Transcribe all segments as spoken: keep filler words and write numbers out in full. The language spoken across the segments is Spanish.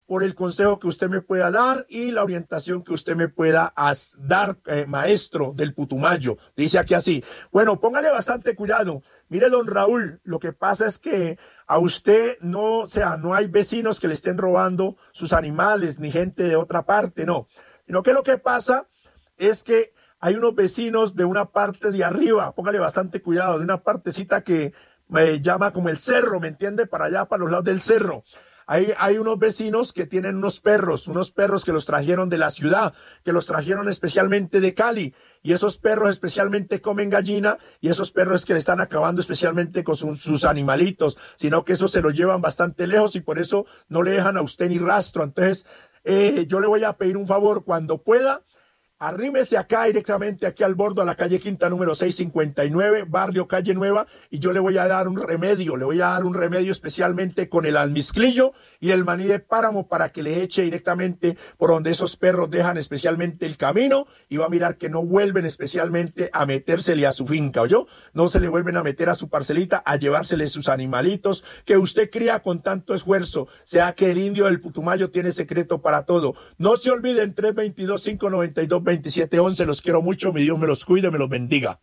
por el consejo que usted me pueda dar y la orientación que usted me pueda as- dar, eh, maestro del Putumayo. Dice aquí así. Bueno, póngale bastante cuidado. Mire, don Raúl, lo que pasa es que a usted no, o sea, no hay vecinos que le estén robando sus animales ni gente de otra parte, no. Sino que lo que pasa es que hay unos vecinos de una parte de arriba, póngale bastante cuidado, de una partecita que me llama como el cerro, ¿me entiende? Para allá, para los lados del cerro. Hay, hay unos vecinos que tienen unos perros, unos perros que los trajeron de la ciudad, que los trajeron especialmente de Cali. Y esos perros especialmente comen gallina y esos perros es que le están acabando especialmente con su, sus animalitos, sino que eso se lo llevan bastante lejos y por eso no le dejan a usted ni rastro. Entonces, eh, yo le voy a pedir un favor cuando pueda. Arrímese acá directamente aquí al bordo a la calle Quinta número seiscientos cincuenta y nueve, barrio Calle Nueva, y yo le voy a dar un remedio, le voy a dar un remedio especialmente con el almizclillo y el maní de páramo para que le eche directamente por donde esos perros dejan especialmente el camino y va a mirar que no vuelven especialmente a metérsele a su finca, ¿oyó? No se le vuelven a meter a su parcelita a llevársele sus animalitos que usted cría con tanto esfuerzo, sea que el indio del Putumayo tiene secreto para todo. No se olviden, tres dos dos, cinco nueve dos, veintisiete once, los quiero mucho, mi Dios me los cuide, me los bendiga.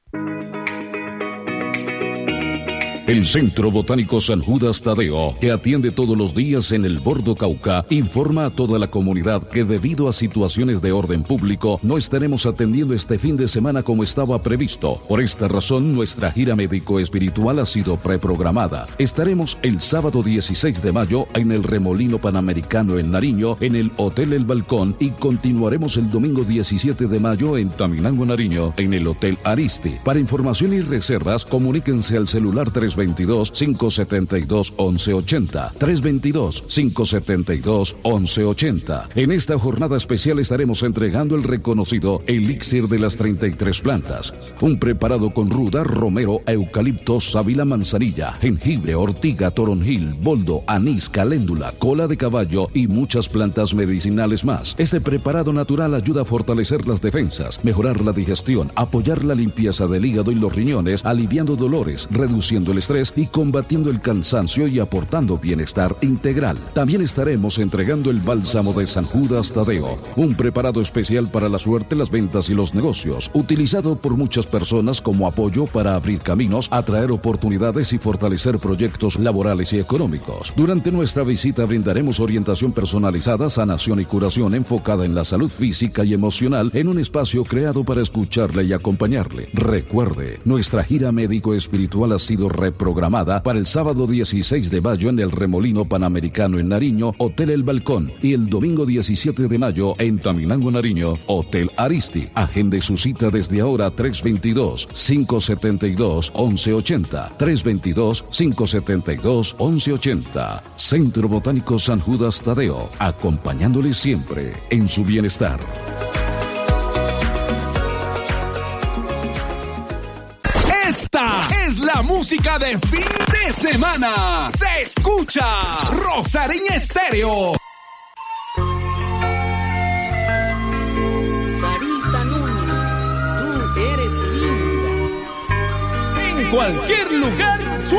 El Centro Botánico San Judas Tadeo, que atiende todos los días en el Bordo Cauca, informa a toda la comunidad que debido a situaciones de orden público no estaremos atendiendo este fin de semana como estaba previsto. Por esta razón, nuestra gira médico-espiritual ha sido preprogramada. Estaremos el sábado dieciséis de mayo en el Remolino Panamericano en Nariño, en el Hotel El Balcón, y continuaremos el domingo diecisiete de mayo en Taminango, Nariño, en el Hotel Aristi. Para información y reservas, comuníquense al celular tres veintidós, cinco setenta y dos, once ochenta, tres veintidós, cinco setenta y dos, once ochenta. En esta jornada especial estaremos entregando el reconocido Elixir de las treinta y tres plantas, un preparado con ruda, romero, eucalipto, sábila, manzanilla, jengibre, ortiga, toronjil, boldo, anís, caléndula, cola de caballo y muchas plantas medicinales más. Este preparado natural ayuda a fortalecer las defensas, mejorar la digestión, apoyar la limpieza del hígado y los riñones, aliviando dolores, reduciendo el estrés y combatiendo el cansancio y aportando bienestar integral. También estaremos entregando el bálsamo de San Judas Tadeo, un preparado especial para la suerte, las ventas y los negocios, utilizado por muchas personas como apoyo para abrir caminos, atraer oportunidades y fortalecer proyectos laborales y económicos. Durante nuestra visita brindaremos orientación personalizada, sanación y curación enfocada en la salud física y emocional en un espacio creado para escucharle y acompañarle. Recuerde, nuestra gira médico-espiritual ha sido reprogramada para el sábado dieciséis de mayo en el Remolino Panamericano en Nariño, Hotel El Balcón, y el domingo diecisiete de mayo en Taminango, Nariño, Hotel Aristi. Agende su cita desde ahora tres veintidós, cinco setenta y dos, once ochenta, tres veintidós, cinco setenta y dos, once ochenta. Centro Botánico San Judas Tadeo, acompañándole siempre en su bienestar. Esta es la música de fin de semana. Se escucha Rosarín Estéreo. Sarita Núñez, tú eres linda. En cualquier lugar